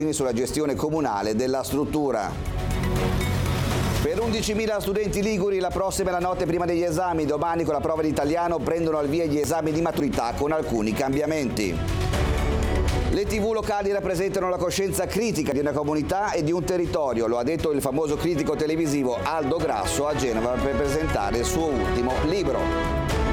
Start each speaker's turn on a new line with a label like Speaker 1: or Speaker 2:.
Speaker 1: sulla gestione comunale della struttura. Per 11.000 studenti liguri la prossima è la notte prima degli esami. Domani con la prova di italiano prendono al via gli esami di maturità con alcuni cambiamenti. Le TV locali rappresentano la coscienza critica di una comunità e di un territorio, lo ha detto il famoso critico televisivo Aldo Grasso a Genova per presentare il suo ultimo libro.